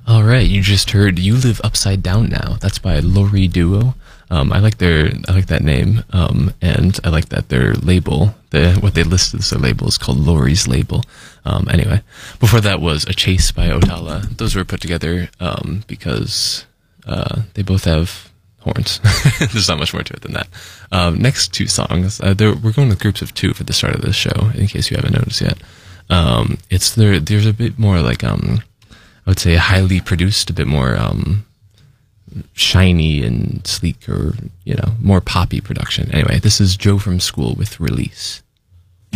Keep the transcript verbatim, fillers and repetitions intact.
All right, you just heard "You Live Upside Down Now." That's by Lori Duo. Um, I like their, I like that name, um, and I like that their label, the what they listed as their label is called Lori's Label. Um, anyway, before that was "A Chase" by Otala. Those were put together um, because uh, they both have horns. There's not much more to it than that. Um, next two songs, uh, we're going with groups of two for the start of this show, in case you haven't noticed yet. Um, it's there. There's a bit more like um. I would say highly produced, a bit more um, shiny and sleek, or, you know, more poppy production. Anyway, this is Joe from School with Release.